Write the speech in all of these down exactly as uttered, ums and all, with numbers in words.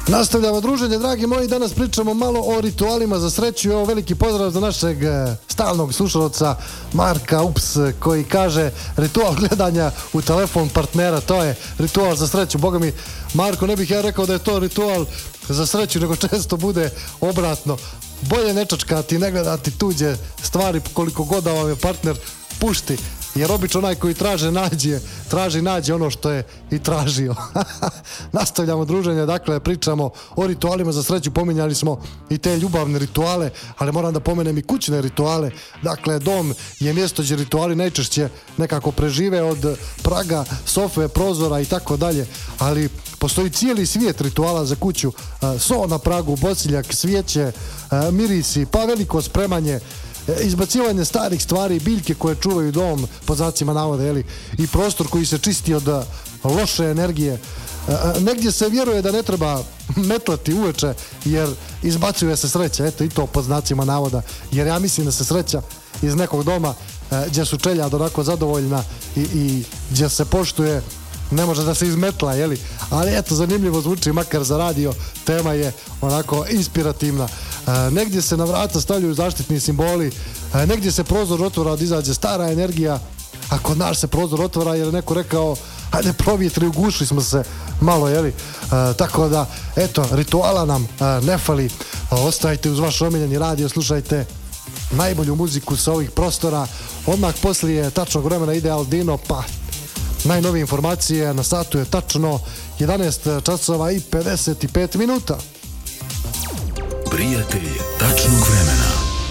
Nastavljamo druženje, dragi moji, danas pričamo malo o ritualima za sreću. Evo, veliki pozdrav za našeg stalnog slušalca Marka Ups, koji kaže ritual gledanja u telefon partnera, to je ritual za sreću. Boga mi, Marko, ne bih ja rekao da je to ritual za sreću, nego često bude obratno. Bolje ne čačkati, ne gledati tuđe stvari koliko god da vam je partner pušti. Jer obično onaj koji traže nađe, traži nađe ono što je i tražio. Nastavljamo druženje, dakle pričamo o ritualima za sreću, pominjali smo i te ljubavne rituale, ali moram da pomenem i kućne rituale. Dakle, dom je mjesto gdje rituali najčešće nekako prežive od praga, sofe, prozora i tako dalje, ali postoji cijeli svijet rituala za kuću. So na pragu, bosiljak, svijeće, mirisi, pa veliko spremanje, izbacivanje starih stvari, biljke koje čuvaju dom, pod znacima navoda, jeli, i prostor koji se čisti od loše energije. Negdje se vjeruje da ne treba metlati uveče jer izbacuje se sreća, eto i to pod znacima navoda, jer ja mislim da se sreća iz nekog doma gdje su čeljad onako zadovoljna i, i gdje se poštuje ne može da se izmetla, jeli? Ali eto, zanimljivo zvuči, makar za radio, tema je onako inspirativna. E, negdje se na vrata stavljaju zaštitni simboli, e, negdje se prozor otvara da izađe stara energija, a kod nas se prozor otvara jer je neko rekao hajde provjetri, ugušli smo se malo, jeli? E, tako da, eto, rituala nam e, ne fali. E, ostajte uz vaš omiljeni radio, slušajte najbolju muziku sa ovih prostora. Odmah poslije tačnog vremena ide Aldino, pa najnovije informacije na satu je tačno jedanaest časova i pedeset pet minuta. Prijatelj tačnog vremena.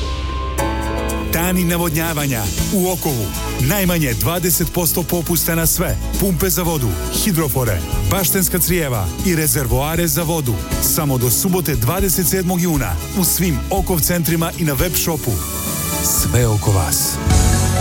Dani navodnjavanja u Okovu. Najmanje dvadeset posto popusta na sve. Pumpe za vodu, hidrofore, baštenska crijeva i rezervoare za vodu. Samo do subote dvadeset sedmog juna u svim Okov centrima i na web shopu. Sve oko vas.